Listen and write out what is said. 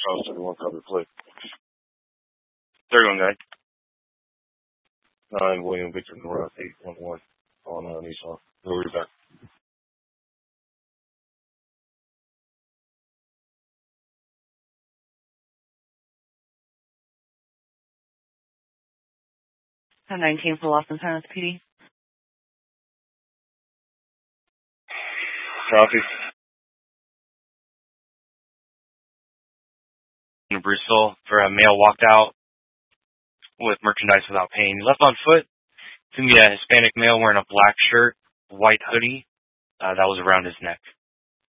Charles 71, cover play. 31 guy. 9 William Victor North 811 on Nissan. We'll be back. I'm 19 for Los Angeles PD. Copy. In Bristol for a male walked out with merchandise without paying. Left on foot. It's going to be a Hispanic male wearing a black shirt, white hoodie. That was around his neck.